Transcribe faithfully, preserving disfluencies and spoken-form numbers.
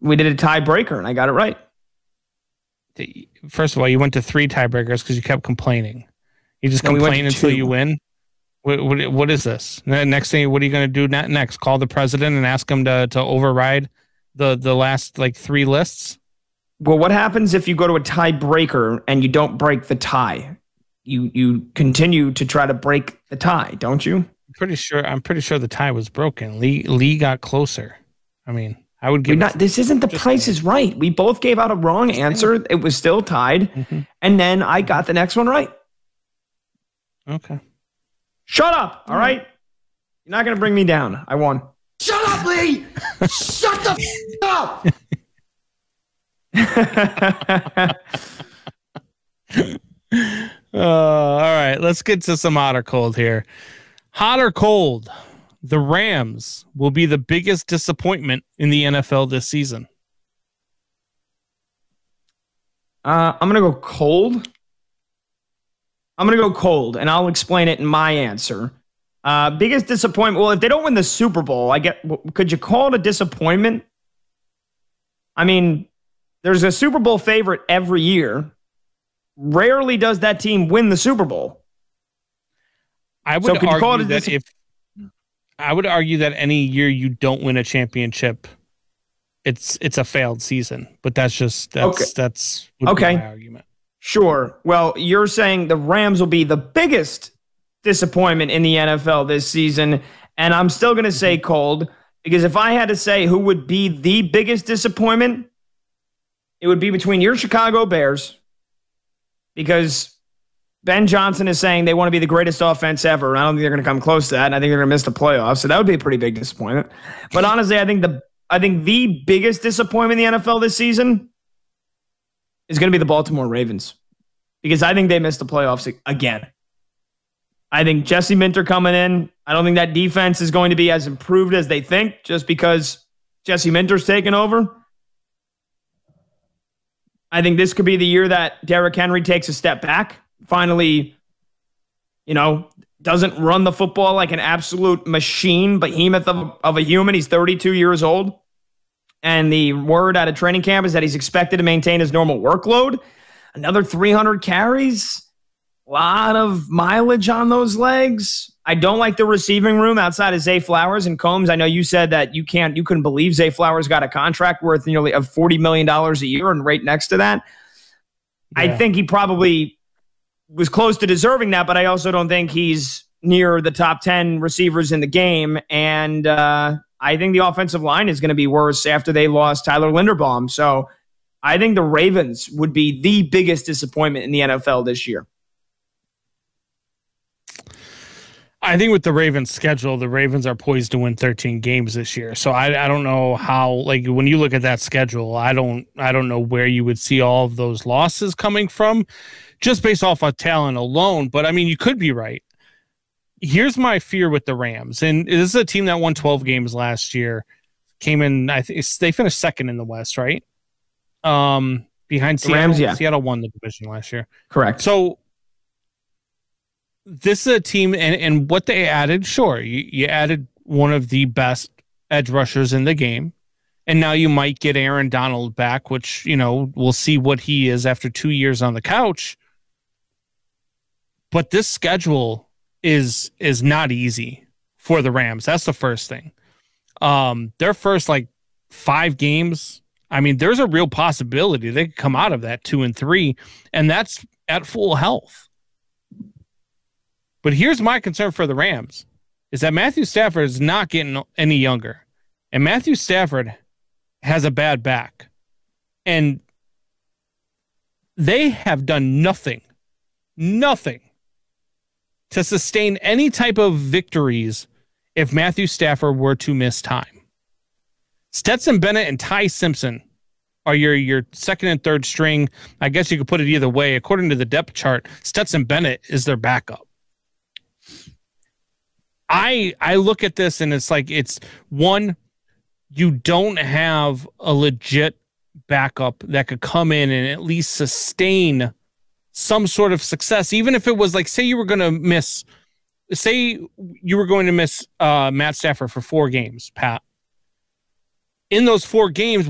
We did a tiebreaker, and I got it right. First of all, you went to three tiebreakers because you kept complaining. You just no, complain we until two. you win. What, what, what is this? Next thing, what are you going to do next? Call the president and ask him to to override the the last like three lists? Well, what happens if you go to a tiebreaker and you don't break the tie? You you continue to try to break the tie, don't you? I'm pretty sure. I'm pretty sure the tie was broken. Lee Lee got closer. I mean, I would give. Not, this isn't the Price is Right. We both gave out a wrong answer. It was still tied, mm-hmm. and then I got the next one right. Okay. Shut up. All right. You're not going to bring me down. I won. Shut up, Lee. Shut the f- up. uh, all right. Let's get to some hot or cold here. Hot or cold? The Rams will be the biggest disappointment in the N F L this season. Uh, I'm going to go cold. I'm going to go cold, and I'll explain it in my answer. Uh, biggest disappointment. Well, if they don't win the Super Bowl, I get. Could you call it a disappointment? I mean, there's a Super Bowl favorite every year. Rarely does that team win the Super Bowl. I would so could argue you call it a that dis- if I would argue that any year you don't win a championship, it's it's a failed season. But that's just that's okay. that's would okay. be my argument. Sure. Well, you're saying the Rams will be the biggest disappointment in the N F L this season, and I'm still going to say cold, because if I had to say who would be the biggest disappointment, it would be between your Chicago Bears, because Ben Johnson is saying they want to be the greatest offense ever. I don't think they're going to come close to that, and I think they're going to miss the playoffs, so that would be a pretty big disappointment. But honestly, I think the I think the biggest disappointment in the N F L this season is going to be the Baltimore Ravens, because I think they missed the playoffs again. I think Jesse Minter coming in, I don't think that defense is going to be as improved as they think just because Jesse Minter's taken over. I think this could be the year that Derrick Henry takes a step back, finally, you know, doesn't run the football like an absolute machine, behemoth of, of a human. He's thirty-two years old. And the word out of training camp is that he's expected to maintain his normal workload. Another three hundred carries. A lot of mileage on those legs. I don't like the receiving room outside of Zay Flowers and Combs. I know you said that you can't, you couldn't believe Zay Flowers got a contract worth nearly of forty million dollars a year, and right next to that. Yeah. I think he probably was close to deserving that, but I also don't think he's near the top ten receivers in the game. And, uh, I think the offensive line is going to be worse after they lost Tyler Linderbaum. So I think the Ravens would be the biggest disappointment in the N F L this year. I think with the Ravens schedule, the Ravens are poised to win thirteen games this year. So I, I don't know how, like when you look at that schedule, I don't I don't know where you would see all of those losses coming from just based off of talent alone. But I mean, you could be right. Here's my fear with the Rams. And this is a team that won twelve games last year. Came in, I think they finished second in the West, right? Um, behind the Seattle. Rams, yeah. Seattle won the division last year. Correct. So this is a team, and, and what they added, sure, you, you added one of the best edge rushers in the game. And now you might get Aaron Donald back, which, you know, we'll see what he is after two years on the couch. But this schedule is is not easy for the Rams. That's the first thing. Um, their first like five games, I mean, there's a real possibility they could come out of that two and three, and that's at full health. But here's my concern for the Rams is that Matthew Stafford is not getting any younger, and Matthew Stafford has a bad back, and they have done nothing, nothing to sustain any type of victories if Matthew Stafford were to miss time. Stetson Bennett and Ty Simpson are your, your second and third string. I guess you could put it either way. According to the depth chart, Stetson Bennett is their backup. I I look at this and it's like, it's one, you don't have a legit backup that could come in and at least sustain some sort of success, even if it was like, say you were going to miss, say you were going to miss uh, Matt Stafford for four games, Pat. In those four games,